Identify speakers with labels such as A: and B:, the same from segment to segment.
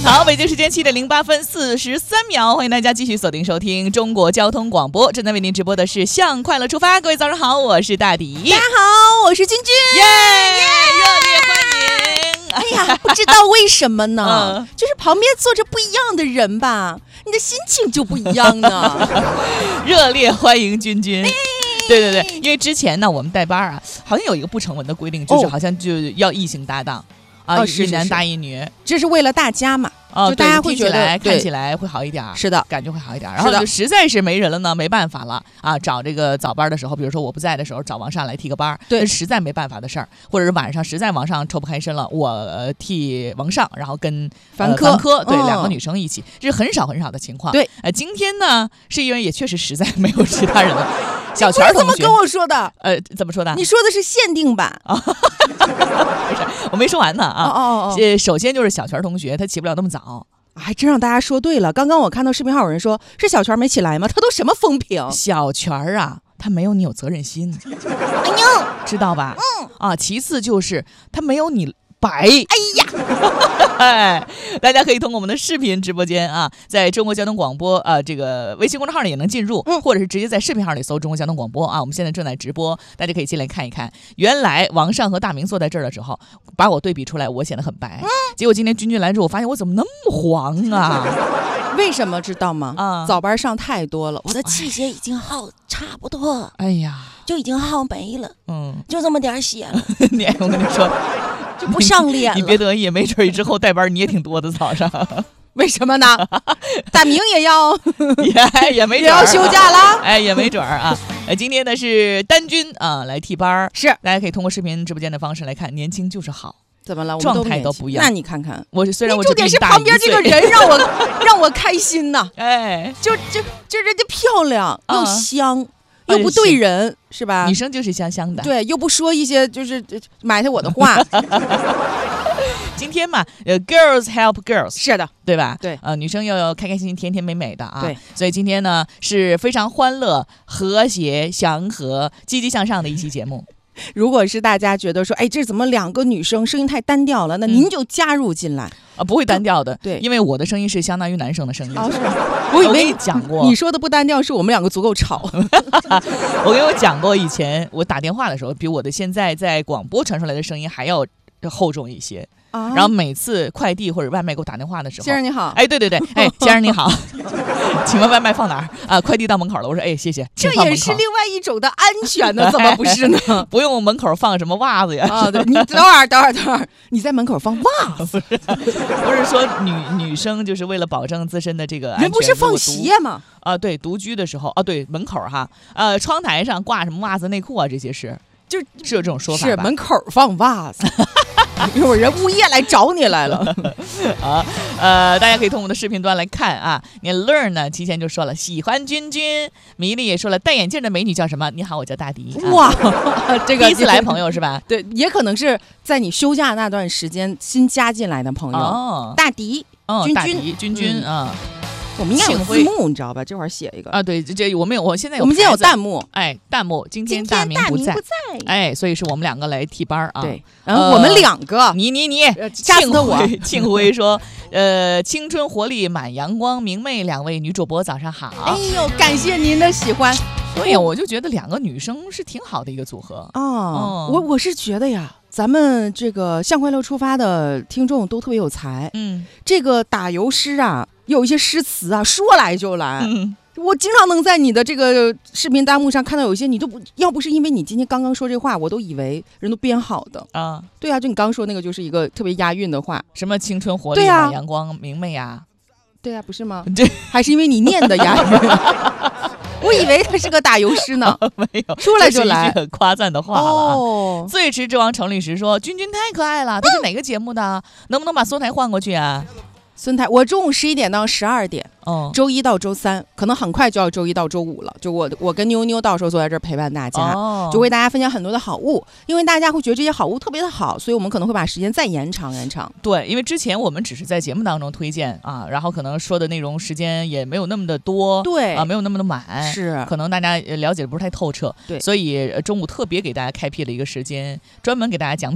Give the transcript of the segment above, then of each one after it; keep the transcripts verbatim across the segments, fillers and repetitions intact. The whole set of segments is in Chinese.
A: 好，北京时间七点零八分四十三秒，欢迎大家继续锁定收听中国交通广播，正在为您直播的是向快乐出发。各位早上好，我是大迪。
B: 大家好，我是君君。
A: 耶、yeah, yeah, 热烈欢迎！
B: 哎呀，不知道为什么呢、嗯、就是旁边坐着不一样的人吧，你的心情就不一样呢。
A: 热烈欢迎君君。哎，对对对，因为之前呢，我们带班啊，好像有一个不成文的规定，就是好像就要异性搭档。啊，一男搭一女，
B: 这是为了大家嘛？
A: 哦，
B: 就大家会觉得
A: 看起来会好一点，
B: 是的，
A: 感觉会好一点。然后就实在是没人了呢，没办法了啊，找这个早班的时候，比如说我不在的时候，找王上来替个班，
B: 对，
A: 实在没办法的事儿，或者是晚上实在王上抽不开身了，我、呃、替王上，然后跟
B: 凡科、
A: 呃、凡科对、
B: 嗯、
A: 两个女生一起，这是很少很少的情况。
B: 对，
A: 呃，今天呢，是因为也确实实在没有其他人了。小泉同学，
B: 你怎么跟我说的？
A: 呃，怎么说的？
B: 你说的是限定版
A: 啊？不是，我没说完呢啊！
B: 哦哦
A: 哦，首先就是小泉同学，他起不了那么早，
B: 还真让大家说对了。刚刚我看到视频号有人说是小泉没起来吗？他都什么风评？
A: 小泉啊，他没有你有责任心，
B: 哎呦，
A: 知道吧？
B: 嗯
A: 啊，其次就是他没有你白。
B: 哎呀，
A: 哎，大家可以通过我们的视频直播间啊，在中国交通广播啊、呃、这个微信公众号里也能进入、嗯，或者是直接在视频号里搜中国交通广播啊。我们现在正在直播，大家可以进来看一看。原来王上和大明坐在这儿的时候，把我对比出来，我显得很白。嗯、结果今天君君来之后，我发现我怎么那么黄啊？
B: 为什么知道吗？
A: 啊，
B: 早班上太多了，我的气血已经耗差不多，
A: 哎呀，
B: 就已经耗没了。
A: 嗯，
B: 就这么点血了。
A: 你，我跟你说。
B: 就不上脸了，
A: 你别得意，没准之后带班你也挺多的早上。
B: 为什么呢？大明也要
A: 也也没准
B: 也要休假啦，
A: 哎，也没准啊。呃，今天呢是单军啊来替班，
B: 是
A: 大家可以通过视频直播间的方式来看，年轻就是好。
B: 怎么了？
A: 状态都不一样。
B: 那你看看，
A: 我虽然我
B: 重点是旁边这个人让我让我开心呐，
A: 哎，
B: 就就就人家漂亮又香。
A: 啊
B: 又不对人、哎、是吧？
A: 女生就是香香的，
B: 对，又不说一些就是埋汰我的话。
A: 今天嘛，呃 ，girls help girls，
B: 是的，
A: 对吧？
B: 对，
A: 呃，女生要要开开心心、甜甜美美的啊。
B: 对，
A: 所以今天呢是非常欢乐、和谐、祥和、积极向上的一期节目。
B: 如果是大家觉得说，哎，这怎么两个女生声音太单调了，那您就加入进来、
A: 嗯、啊，不会单调的，
B: 对，
A: 因为我的声音是相当于男生的声音。
B: 哦，是吗？我以为
A: 你讲过，
B: 你说的不单调，是我们两个足够吵。
A: 我跟我讲过，以前我打电话的时候，比我的现在在广播传出来的声音还要厚重一些。啊、然后每次快递或者外卖给我打电话的时候，
B: 先生你好，
A: 哎，对对对，哎，先生你好，请问外卖放哪儿啊？快递到门口了，我说哎，谢谢。
B: 这也是另外一种的安全呢，怎么不是呢？
A: 不用门口放什么袜子呀？
B: 啊，对，你等会儿，等会儿，等会儿，你在门口放袜子？
A: 不是，不是说女女生就是为了保证自身的这个安全，
B: 人不是放鞋吗？
A: 啊，对，独居的时候，啊，对，门口哈，呃，窗台上挂什么袜子、内裤啊，这些是。就是有这种说法吧，
B: 是门口放袜子，一会儿人物业来找你来了
A: 啊。呃，大家可以通过我们的视频端来看啊。你 Learn 呢，提前就说了喜欢君君，米粒也说了戴眼镜的美女叫什么？你好，我叫大迪。
B: 啊、哇，这个
A: 第一次来朋友是吧？
B: 对，也可能是在你休假那段时间新加进来的朋友。
A: 哦，
B: 大迪，
A: 哦，
B: 君君，
A: 大迪，君君啊。嗯
B: 我们应该有字幕，你知道吧？这会儿写一个
A: 啊，对，这我们有，我现在有，
B: 我们今天有弹幕，
A: 哎，弹幕，今天
B: 大
A: 明不在，
B: 不在
A: 哎，所以是我们两个来替班啊。
B: 对，然后我们两个，呃、
A: 你你你，
B: 吓死我！
A: 庆辉说，呃，青春活力满阳光，明媚两位女主播早上好。
B: 哎呦，感谢您的喜欢。
A: 对呀，我就觉得两个女生是挺好的一个组合
B: 啊、哦。我我是觉得呀。咱们这个向快乐出发的听众都特别有才，
A: 嗯，
B: 这个打油诗啊，有一些诗词啊，说来就来。
A: 嗯，
B: 我经常能在你的这个视频弹幕上看到有一些你都不要不是因为你今天刚刚说这话，我都以为人都编好的
A: 啊。
B: 对啊，就你刚说那个就是一个特别押韵的话，
A: 什么青春活力满阳光、啊、明媚呀？
B: 对啊，不是吗？
A: 这
B: 还是因为你念的押韵。我以为他是个打油诗呢，
A: 没有，
B: 说来就来，
A: 这是一句很夸赞的话了啊！
B: 哦、
A: 最迟之王程律师说：“君君太可爱了，他是哪个节目的？能不能把孙台换过去啊？”
B: 孙台，我中午十一点到十二点，
A: 哦，
B: 周一到周三，可能很快就要周一到周五了。就我我跟妞妞到时候坐在这儿陪伴大家，
A: 哦，
B: 就为大家分享很多的好物，因为大家会觉得这些好物特别的好，所以我们可能会把时间再延长延长。
A: 对，因为之前我们只是在节目当中推荐啊，然后可能说的内容时间也没有那么的多，
B: 对
A: 啊，没有那么的满，
B: 是
A: 可能大家了解的不是太透彻，
B: 对，
A: 所以中午特别给大家开辟了一个时间，专门给大家讲品。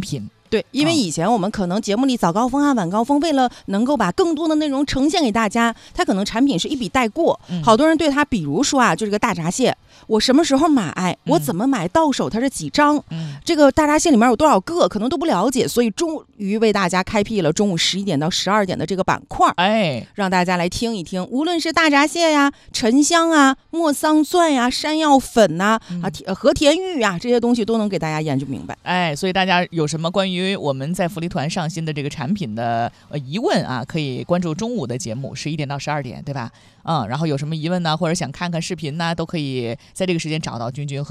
B: 对，因为以前我们可能节目里早高峰啊、晚高峰，为了能够把更多的内容呈现给大家，它可能产品是一笔带过。嗯、好多人对它，比如说啊，就这个大闸蟹，我什么时候买？我怎么买到手？它是几张？嗯、这个大闸蟹里面有多少个？可能都不了解，所以终于为大家开辟了中午十一点到十二点的这个板块，哎，让大家来听一听，无论是大闸蟹呀、沉香啊、莫桑钻呀、山药粉呐、啊、嗯、啊和田玉啊这些东西都能给大家研究明白。
A: 哎，所以大家有什么关于我们在福利团上新的这个产品的呃疑问啊，可以关注中午的节目，十一点到十二点，对吧？嗯，然后有什么疑问呢，或者想看看视频呢，都可以在这个时间找到君君和